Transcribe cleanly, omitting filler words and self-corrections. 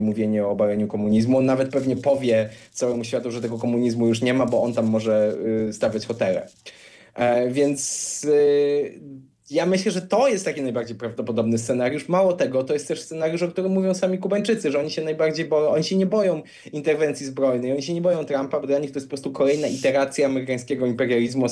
mówienie o obaleniu komunizmu. On nawet pewnie powie całemu światu, że tego komunizmu już nie ma, bo on tam może stawiać hotele. Więc ja myślę, że to jest taki najbardziej prawdopodobny scenariusz. Mało tego, to jest też scenariusz, o którym mówią sami Kubańczycy, że oni się najbardziej boją, oni się nie boją interwencji zbrojnej, oni się nie boją Trumpa, bo dla nich to jest po prostu kolejna iteracja amerykańskiego imperializmu